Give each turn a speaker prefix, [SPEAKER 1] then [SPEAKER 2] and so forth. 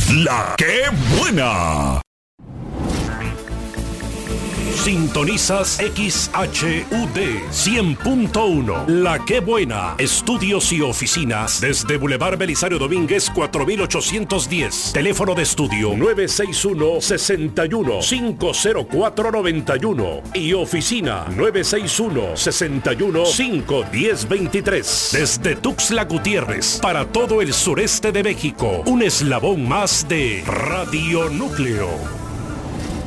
[SPEAKER 1] La que buena. Sintonizas XHUD 100.1. La que buena. Estudios y oficinas desde Boulevard Belisario Domínguez 4810. Teléfono de estudio 961-61-50491 y oficina 961-61-51023. Desde Tuxtla Gutiérrez para todo el sureste de México. Un eslabón más de Radio Núcleo.